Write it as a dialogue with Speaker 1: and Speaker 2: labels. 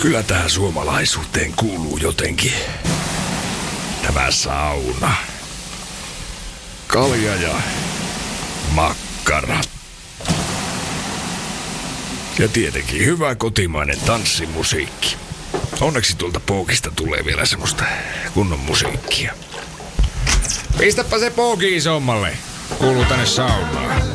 Speaker 1: Kyllä tähän suomalaisuuteen kuuluu jotenkin tämä sauna. Kalja ja makkarat. Ja tietenkin hyvä kotimainen tanssimusiikki. Onneksi tuolta pookista tulee vielä semmoista kunnon musiikkia. Pistäpä se pooki isommalle. Kuuluu tänne saunaan.